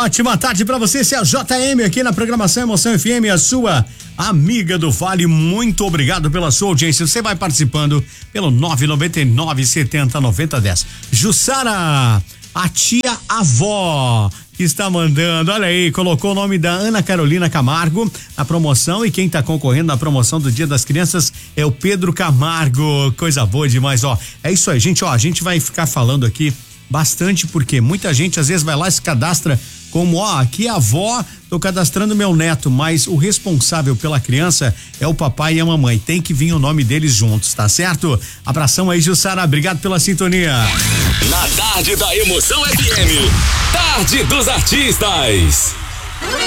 ótima tarde pra você, esse é a JM aqui na programação Emoção FM, a sua amiga do Vale. Muito obrigado pela sua audiência. Você vai participando pelo 999-70-9010. Jussara, a tia avó que está mandando, olha aí, colocou o nome da Ana Carolina Camargo na promoção, e quem tá concorrendo na promoção do Dia das Crianças é o Pedro Camargo. Coisa boa demais, ó. É isso aí, gente, ó, a gente vai ficar falando aqui bastante, porque muita gente às vezes vai lá e se cadastra como, ó, aqui a avó, tô cadastrando meu neto, mas o responsável pela criança é o papai e a mamãe, tem que vir o nome deles juntos, tá certo? Abração aí, Jussara, obrigado pela sintonia. Na tarde da Emoção FM, Tarde dos Artistas.